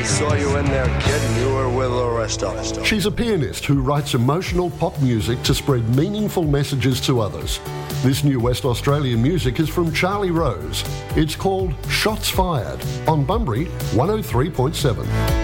Saw you in there, kid, and you were with the rest of us. She's a pianist who writes emotional pop music to spread meaningful messages to others. This new West Australian music is from Charlie Rose. It's called Shots Fired on Bunbury 103.7.